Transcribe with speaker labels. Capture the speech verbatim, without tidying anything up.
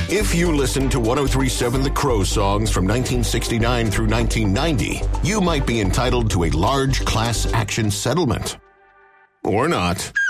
Speaker 1: If you listen to one oh three point seven The Crow songs from nineteen sixty-nine through nineteen ninety, you might be entitled to a large class action settlement. Or not.